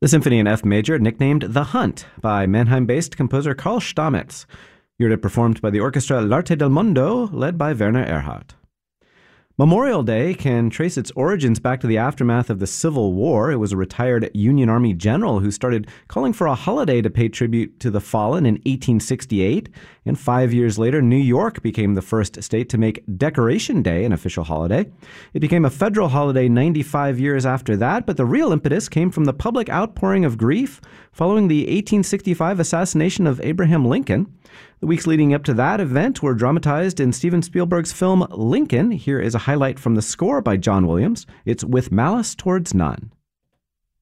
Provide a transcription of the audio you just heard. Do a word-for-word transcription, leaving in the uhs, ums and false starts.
The symphony in F major, nicknamed The Hunt by Mannheim-based composer Karl Stamitz. You heard it performed by the orchestra L'Arte del Mondo, led by Werner Erhardt. Memorial Day can trace its origins back to the aftermath of the Civil War. It was a retired Union Army general who started calling for a holiday to pay tribute to the fallen in eighteen sixty-eight. And five years later, New York became the first state to make Decoration Day an official holiday. It became a federal holiday ninety-five years after that, but the real impetus came from the public outpouring of grief following the eighteen sixty-five assassination of Abraham Lincoln. The weeks leading up to that event were dramatized in Steven Spielberg's film Lincoln. Here is a highlight from the score by John Williams. It's With Malice Towards None.